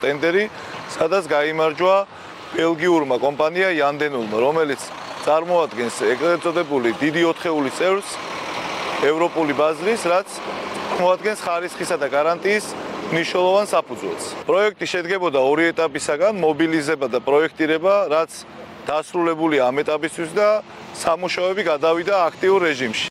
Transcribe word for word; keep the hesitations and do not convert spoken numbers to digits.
ტენდერი, სადაც გაიმარჯვა ბელგიურმა კომპანია Yandenulმა, რომელიც წარმოადგენს ეგრეთ წოდებული დიდი ოთხეულის წევრს ევროპული ბაზრის, რაც მოადგენს ხარისხისა და გარანტიის მნიშვნელოვან საფუძველს. პროექტი შედგებოდა ორი ეტაპისაგან, მობილიზება და პროექტირება, რაც დასრულებულია ამ ეტაპისთვის და სამუშაოები გადავიდა აქტიურ რეჟიმში.